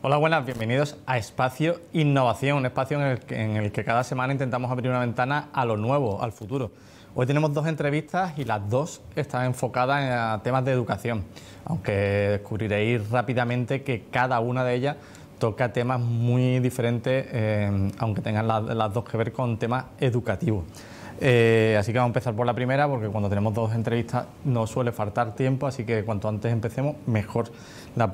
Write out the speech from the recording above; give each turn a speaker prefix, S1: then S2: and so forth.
S1: Hola, buenas, bienvenidos a Espacio Innovación, un espacio en el que cada semana intentamos abrir una ventana a lo nuevo, al futuro. Hoy tenemos dos entrevistas y las dos están enfocadas a temas de educación, aunque descubriréis rápidamente que cada una de ellas toca temas muy diferentes, aunque tengan las dos que ver con temas educativos. Así que vamos a empezar por la primera, porque cuando tenemos dos entrevistas no suele faltar tiempo, así que cuanto antes empecemos, mejor.